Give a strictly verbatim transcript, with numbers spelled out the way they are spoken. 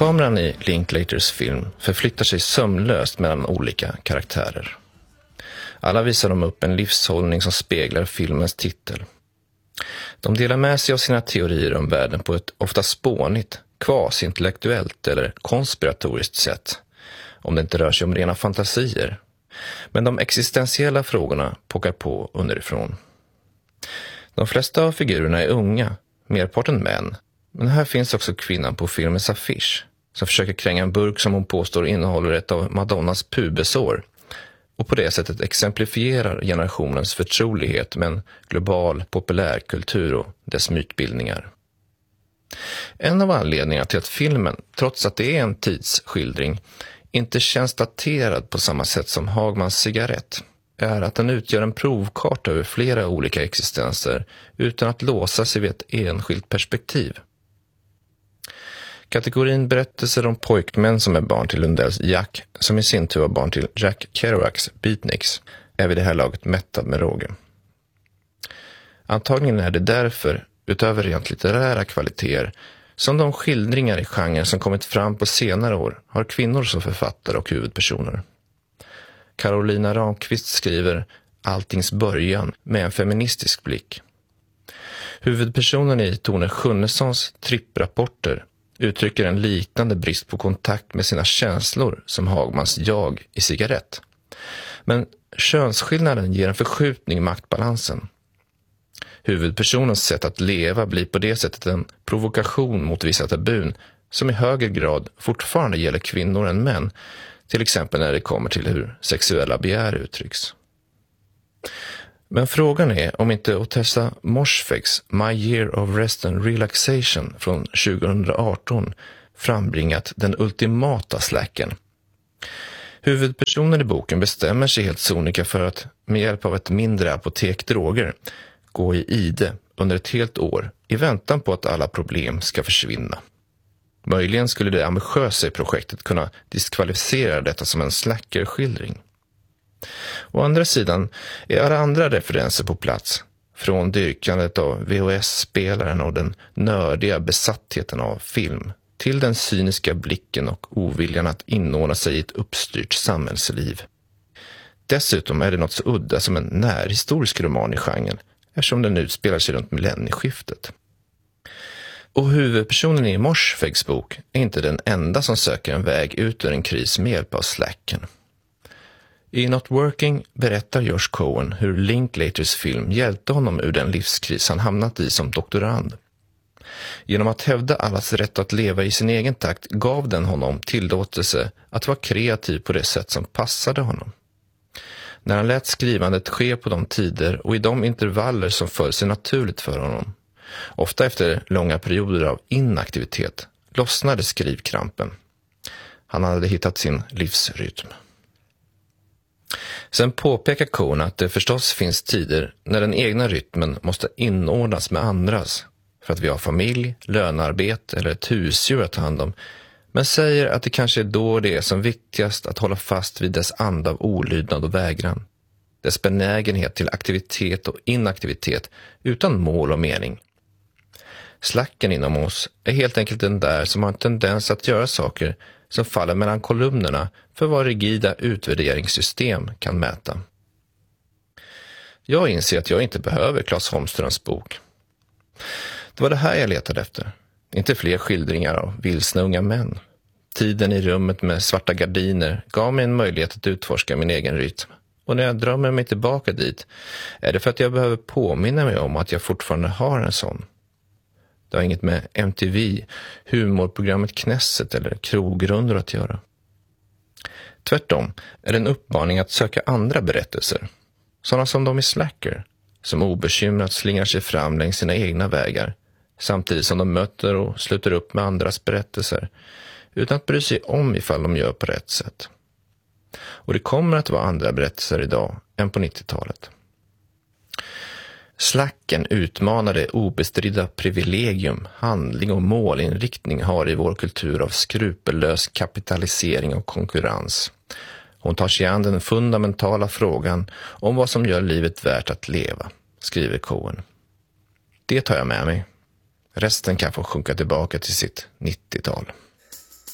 Kameran i Linklaters film förflyttar sig sömlöst mellan olika karaktärer. Alla visar de upp en livshållning som speglar filmens titel. De delar med sig av sina teorier om världen på ett ofta spånigt, kvasintellektuellt eller konspiratoriskt sätt, om det inte rör sig om rena fantasier. Men de existentiella frågorna pockar på underifrån. De flesta av figurerna är unga, merparten män, men här finns också kvinnan på filmens affisch som försöker kränga en burk som hon påstår innehåller ett av Madonnas pubesår och på det sättet exemplifierar generationens förtrolighet med en global populärkultur och dess mytbildningar. En av anledningarna till att filmen, trots att det är en tidsskildring, inte känns daterad på samma sätt som Hagmans cigarett är att den utgör en provkarta över flera olika existenser utan att låsa sig vid ett enskilt perspektiv. Kategorin berättelser om pojkmän som är barn till Lundells Jack, som i sin tur var barn till Jack Kerouacs Beatniks, är vid det här laget mättad med råge. Antagligen är det därför, utöver rent litterära kvaliteter, som de skildringar i genren som kommit fram på senare år har kvinnor som författare och huvudpersoner. Carolina Ramqvist skriver Alltings början med en feministisk blick. Huvudpersonen i Tone Schunnessons tripprapporter uttrycker en liknande brist på kontakt med sina känslor som Hagmans jag i cigarett. Men könsskillnaden ger en förskjutning i maktbalansen. Huvudpersonens sätt att leva blir på det sättet en provokation mot vissa tabun som i högre grad fortfarande gäller kvinnor än män, till exempel när det kommer till hur sexuella begär uttrycks. Men frågan är om inte Ottessa Moshfeghs My Year of Rest and Relaxation från tjugohundraarton frambringat den ultimata slacken. Huvudpersonen i boken bestämmer sig helt sonika för att med hjälp av ett mindre apotek droger gå i ide under ett helt år i väntan på att alla problem ska försvinna. Möjligen skulle det ambitiösa i projektet kunna diskvalificera detta som en slackerskildring. Å andra sidan är alla andra referenser på plats, från dyrkandet av V H S-spelaren och den nördiga besattheten av film till den cyniska blicken och oviljan att inordna sig i ett uppstyrt samhällsliv. Dessutom är det något så udda som en närhistorisk roman i genren, eftersom den utspelar sig runt millennieskiftet. Och huvudpersonen i Moshfeghs bok är inte den enda som söker en väg ut ur en kris med hjälp av slacken. I Not Working berättar Josh Cohen hur Linklaters film hjälpte honom ur den livskris han hamnat i som doktorand. Genom att hävda allas rätt att leva i sin egen takt gav den honom tillåtelse att vara kreativ på det sätt som passade honom. När han lät skrivandet ske på de tider och i de intervaller som föll sig naturligt för honom, ofta efter långa perioder av inaktivitet, lossnade skrivkrampen. Han hade hittat sin livsrytm. Sen påpekar Cohen att det förstås finns tider när den egna rytmen måste inordnas med andras för att vi har familj, lönarbete eller ett husdjur att ta hand om, men säger att det kanske är då det är som viktigast att hålla fast vid dess anda av olydnad och vägran, dess benägenhet till aktivitet och inaktivitet utan mål och mening. Slacken inom oss är helt enkelt den där som har en tendens att göra saker som faller mellan kolumnerna för vad rigida utvärderingssystem kan mäta. Jag inser att jag inte behöver Claes Holmströms bok. Det var det här jag letade efter. Inte fler skildringar av vilsna unga män. Tiden i rummet med svarta gardiner gav mig en möjlighet att utforska min egen rytm. Och när jag drömmer mig tillbaka dit är det för att jag behöver påminna mig om att jag fortfarande har en sån. Det har inget med M T V, humorprogrammet Knesset eller krogrundor att göra. Tvärtom är det en uppmaning att söka andra berättelser, sådana som de i Slacker, som obekymrat slingar sig fram längs sina egna vägar, samtidigt som de möter och sluter upp med andras berättelser, utan att bry sig om ifall de gör på rätt sätt. Och det kommer att vara andra berättelser idag än på nittiotalet. Slacken utmanar det obestridda privilegium, handling och målinriktning har i vår kultur av skrupellös kapitalisering och konkurrens. Hon tar sig an den fundamentala frågan om vad som gör livet värt att leva, skriver Cohen. Det tar jag med mig. Resten kan få sjunka tillbaka till sitt nittiotal.